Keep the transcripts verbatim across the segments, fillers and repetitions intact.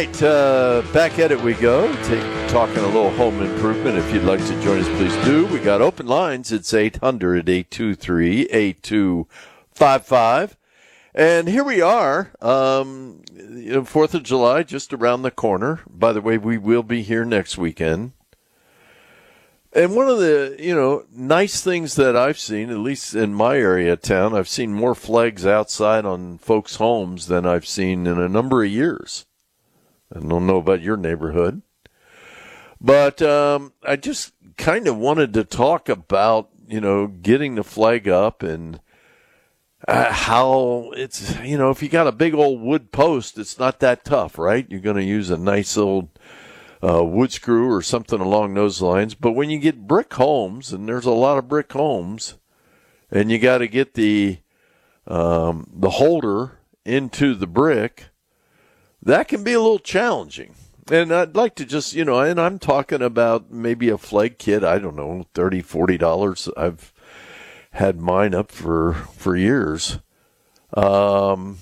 right, uh, back at it we go. Take, talking a little home improvement. If you'd like to join us, please do. We got open lines. It's eight hundred, eight two three, eight two five five. And here we are, um, you know, fourth of July, just around the corner. By the way, we will be here next weekend. And one of the, you know, nice things that I've seen, at least in my area of town, I've seen more flags outside on folks' homes than I've seen in a number of years. I don't know about your neighborhood. But um, I just kind of wanted to talk about, you know, getting the flag up and uh, how it's, you know, if you got a big old wood post, it's not that tough, right? You're going to use a nice old uh, wood screw or something along those lines. But when you get brick homes, and there's a lot of brick homes, and you got to get the um, the holder into the brick, that can be a little challenging. And I'd like to just, you know, and I'm talking about maybe a flag kit, I don't know, thirty dollars, forty dollars. I've had mine up for, for years. Um,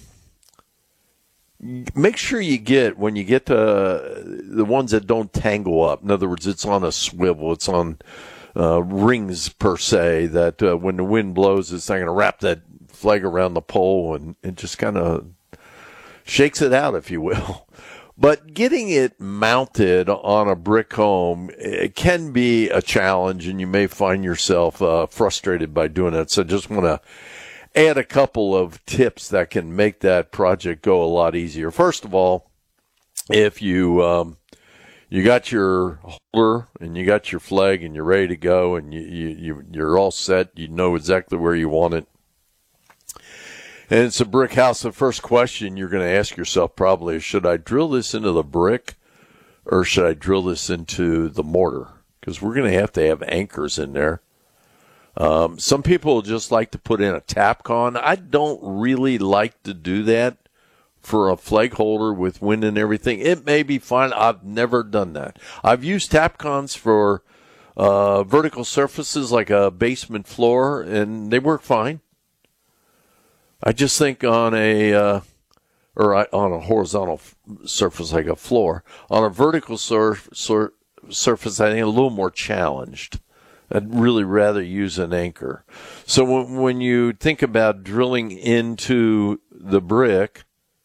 make sure you get, when you get to the ones that don't tangle up, in other words, it's on a swivel, it's on uh, rings per se, that uh, when the wind blows, it's not going to wrap that flag around the pole and it just kind of shakes it out, if you will. But getting it mounted on a brick home, it can be a challenge, and you may find yourself uh, frustrated by doing it. So just want to add a couple of tips that can make that project go a lot easier. First of all, if you um, you got your holder and you got your flag and you're ready to go and you, you, you, you're all set, you know exactly where you want it, and it's a brick house, the first question you're going to ask yourself probably is, should I drill this into the brick or should I drill this into the mortar? Because we're going to have to have anchors in there. Um, some people just like to put in a Tapcon. I don't really like to do that for a flag holder with wind and everything. It may be fine. I've never done that. I've used Tapcons for uh, vertical surfaces like a basement floor, and they work fine. I just think on a uh, or on a horizontal f- surface like a floor, on a vertical sur- sur- surface, I think a little more challenged. I'd really rather use an anchor. So when, when you think about drilling into the brick,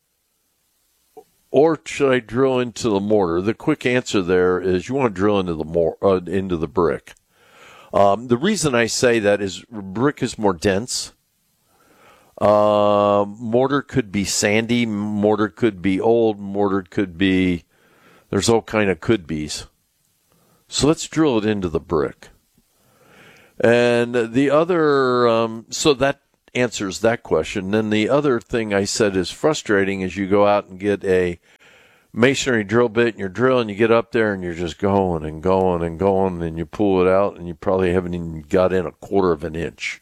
or should I drill into the mortar? The quick answer there is you want to drill into the mor- uh, into the brick. Um, the reason I say that is brick is more dense. Uh, mortar could be sandy, mortar could be old, mortar could be, there's all kind of could be's. So let's drill it into the brick. And the other, um, so that answers that question. Then the other thing I said is frustrating is you go out and get a masonry drill bit and you're drilling, you get up there and you're just going and going and going and you pull it out and you probably haven't even got in a quarter of an inch.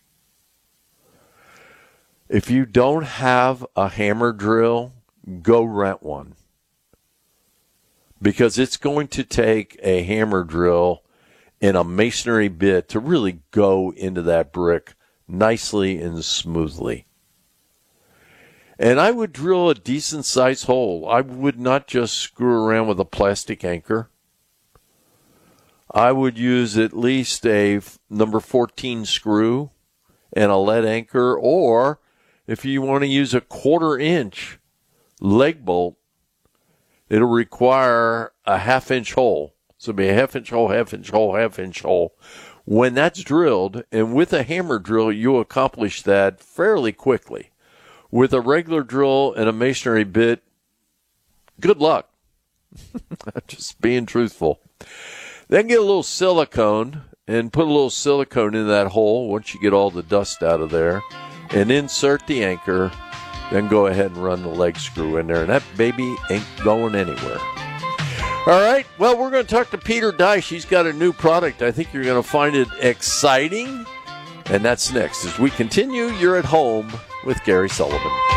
If you don't have a hammer drill, go rent one. Because it's going to take a hammer drill and a masonry bit to really go into that brick nicely and smoothly. And I would drill a decent sized hole. I would not just screw around with a plastic anchor. I would use at least a number fourteen screw and a lead anchor, or if you want to use a quarter inch leg bolt, it'll require a half inch hole. So it'll be a half inch hole, half inch hole, half inch hole. When that's drilled, and with a hammer drill, you'll accomplish that fairly quickly. With a regular drill and a masonry bit, good luck. Just being truthful. Then get a little silicone and put a little silicone in that hole once you get all the dust out of there. And insert the anchor, then go ahead and run the leg screw in there. And that baby ain't going anywhere. All right, well, we're going to talk to Peter Deich. He's got a new product. I think you're going to find it exciting. And that's next. As we continue, you're at home with Gary Sullivan.